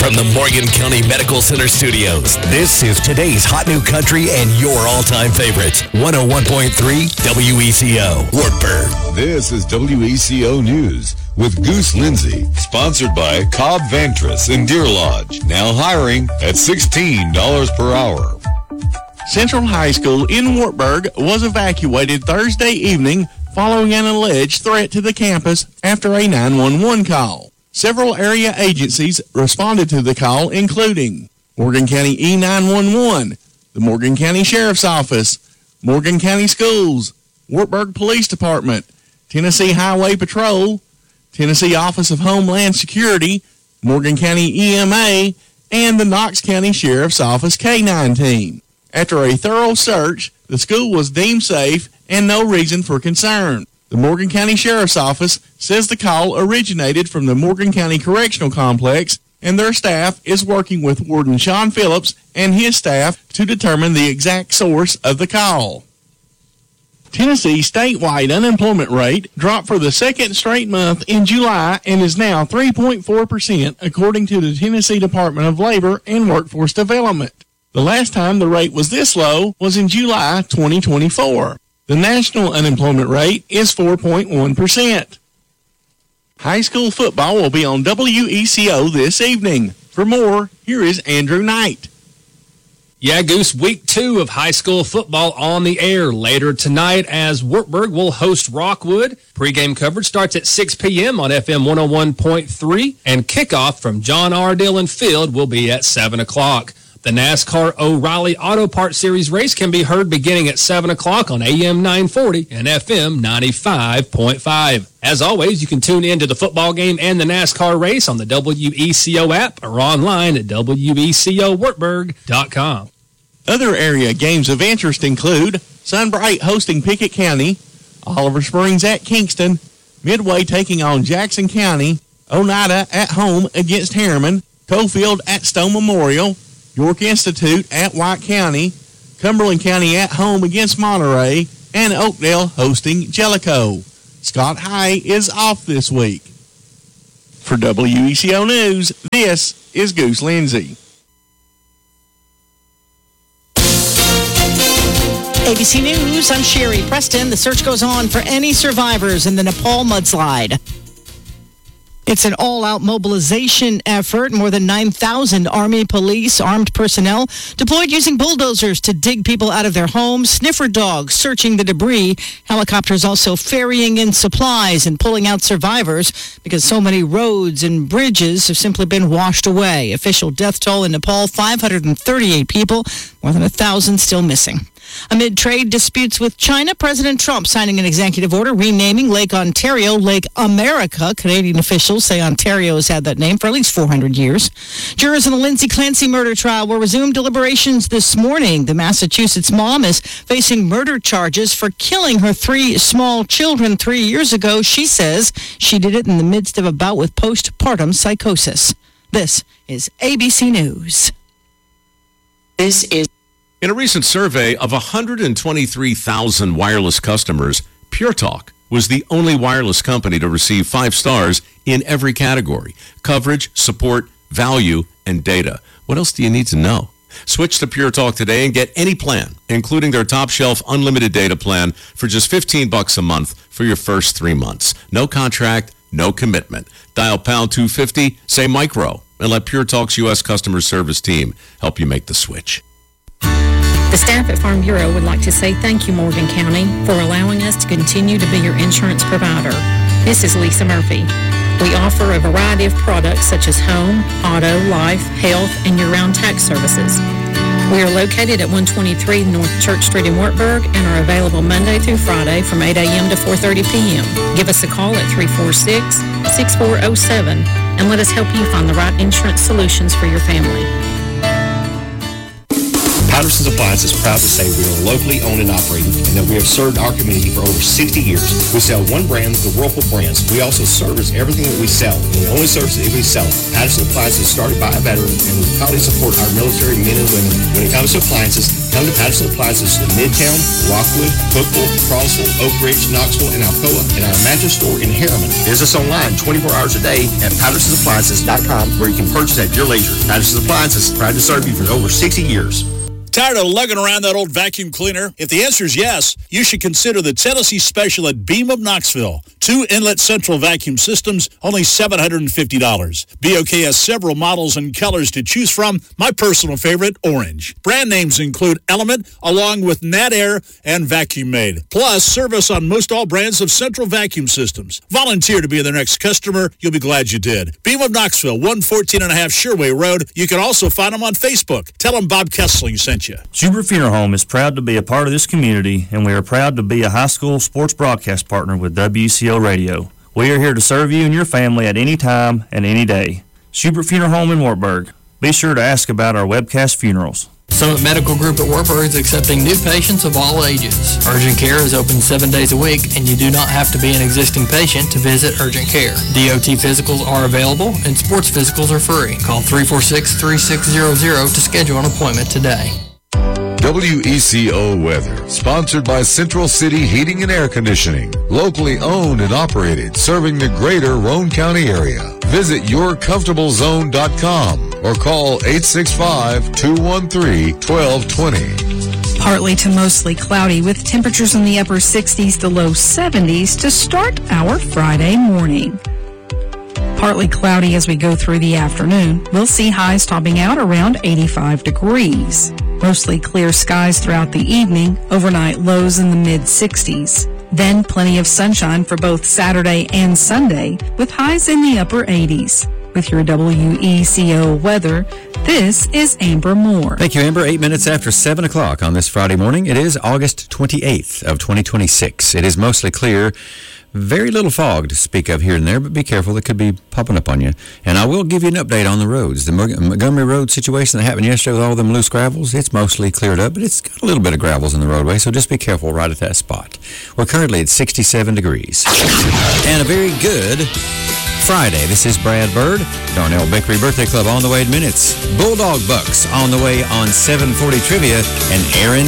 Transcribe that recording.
From the Morgan County Medical Center studios, this is today's hot new country and your all-time favorites. 101.3 WECO, Wartburg. This is WECO News with Goose Lindsay, sponsored by Cobb Vantras in Deer Lodge. Now hiring at $16 per hour. Central High School in Wartburg was evacuated Thursday evening following an alleged threat to the campus after a 911 call. Several area agencies responded to the call, including Morgan County E911, the Morgan County Sheriff's Office, Morgan County Schools, Wartburg Police Department, Tennessee Highway Patrol, Tennessee Office of Homeland Security, Morgan County EMA, and the Knox County Sheriff's Office K-9 team. After a thorough search, the school was deemed safe and no reason for concern. The Morgan County Sheriff's Office says the call originated from the Morgan County Correctional Complex, and their staff is working with Warden Sean Phillips and his staff to determine the exact source of the call. Tennessee's statewide unemployment rate dropped for the second straight month in July and is now 3.4%, according to the Tennessee Department of Labor and Workforce Development. The last time the rate was this low was in July 2024. The national unemployment rate is 4.1%. High school football will be on WECO this evening. For more, here is Andrew Knight. Yeah, Goose, week 2 of high school football on the air later tonight as Wartburg will host Rockwood. Pre-game coverage starts at 6 p.m. on FM 101.3, and kickoff from John R. Dillon Field will be at 7 o'clock. The NASCAR O'Reilly Auto Parts Series race can be heard beginning at 7 o'clock on AM 940 and FM 95.5. As always, you can tune in to the football game and the NASCAR race on the WECO app or online at WECOWartburg.com. Other area games of interest include Sunbright hosting Pickett County, Oliver Springs at Kingston, Midway taking on Jackson County, Oneida at home against Harriman, Cofield at Stone Memorial, York Institute at White County, Cumberland County at home against Monterey, and Oakdale hosting Jellicoe. Scott High is off this week. For WECO News, this is Goose Lindsay. ABC News, I'm Sherry Preston. The search goes on for any survivors in the Nepal mudslide. It's an all-out mobilization effort. More than 9,000 Army, police, armed personnel deployed using bulldozers to dig people out of their homes, sniffer dogs searching the debris, helicopters also ferrying in supplies and pulling out survivors because so many roads and bridges have simply been washed away. Official death toll in Nepal, 538 people, more than 1,000 still missing. Amid trade disputes with China, President Trump signing an executive order renaming Lake Ontario Lake America. Canadian officials say Ontario has had that name for at least 400 years. Jurors in the Lindsay Clancy murder trial will resume deliberations this morning. The Massachusetts mom is facing murder charges for killing her 3 small children 3 years ago. She says she did it in the midst of a bout with postpartum psychosis. This is ABC News. In a recent survey of 123,000 wireless customers, Pure Talk was the only wireless company to receive 5 stars in every category: coverage, support, value, and data. What else do you need to know? Switch to Pure Talk today and get any plan, including their top shelf unlimited data plan for just $15 a month for your first 3 months. No contract, no commitment. Dial pound 250, say micro, and let Pure Talk's U.S. customer service team help you make the switch. The staff at Farm Bureau would like to say thank you, Morgan County, for allowing us to continue to be your insurance provider. This is Lisa Murphy. We offer a variety of products such as home, auto, life, health, and year-round tax services. We are located at 123 North Church Street in Wartburg and are available Monday through Friday from 8 a.m. to 4:30 p.m. Give us a call at 346-6407 and let us help you find the right insurance solutions for your family. Patterson's Appliance is proud to say we are locally owned and operated and that we have served our community for over 60 years. We sell one brand, the Whirlpool brands. We also service everything that we sell, and we only service it if we sell it. Patterson Appliance is started by a veteran, and we proudly support our military men and women. When it comes to appliances, come to Patterson Appliances in Midtown, Rockwood, Cookville, Crossville, Oak Ridge, Knoxville, and Alcoa, and our mattress store in Harriman. Visit us online 24 hours a day at PattersonAppliances.com, where you can purchase at your leisure. Patterson's Appliances, proud to serve you for over 60 years. Tired of lugging around that old vacuum cleaner? If the answer is yes, you should consider the Tennessee special at Beam of Knoxville. 2 inlet central vacuum systems, only $750. BOK has several models and colors to choose from. My personal favorite, orange. Brand names include Element, along with Nat Air and Vacuum Made. Plus, service on most all brands of central vacuum systems. Volunteer to be their next customer. You'll be glad you did. Beam of Knoxville, 114.5 Sherway Road. You can also find them on Facebook. Tell them Bob Kessling sent you. Schubert Funeral Home is proud to be a part of this community, and we are proud to be a high school sports broadcast partner with WCO Radio. We are here to serve you and your family at any time and any day. Schubert Funeral Home in Wartburg. Be sure to ask about our webcast funerals. Summit Medical Group at Wartburg is accepting new patients of all ages. Urgent care is open 7 days a week, and you do not have to be an existing patient to visit urgent care. DOT physicals are available, and sports physicals are free. Call 346-3600 to schedule an appointment today. WECO weather, sponsored by Central City Heating and Air Conditioning, locally owned and operated, serving the greater Roane County area. Visit yourcomfortablezone.com or call 865-213-1220. Partly to mostly cloudy with temperatures in the upper 60s to low 70s to start our Friday morning. Partly cloudy as we go through the afternoon. We'll see highs topping out around 85 degrees. Mostly clear skies throughout the evening, overnight lows in the mid-60s. Then plenty of sunshine for both Saturday and Sunday, with highs in the upper 80s. With your WECO weather, this is Amber Moore. Thank you, Amber. 8 minutes after 7 o'clock on this Friday morning. It is August 28th of 2026. It is mostly clear. Very little fog to speak of here and there, but be careful. It could be popping up on you. And I will give you an update on the roads. The Montgomery Road situation that happened yesterday with all them loose gravels, it's mostly cleared up, but it's got a little bit of gravels in the roadway, so just be careful right at that spot. We're currently at 67 degrees. And a very good Friday. This is Brad Bird. Darnell Bakery Birthday Club on the way in minutes. Bulldog Bucks on the way on 740 Trivia. And Aaron